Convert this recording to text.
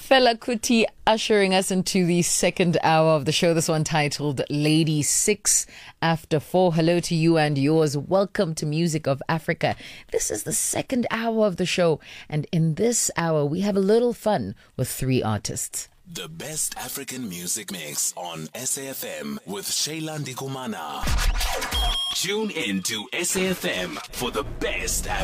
Fela Kuti ushering us into the second hour of the show. This one titled Lady 6 After 4. Hello to you and yours. Welcome to Music of Africa. This is the second hour of the show. And in this hour, we have a little fun with three artists. The best African music mix on SAFM with Shayla Ndikumana. Tune in to SAFM for the best African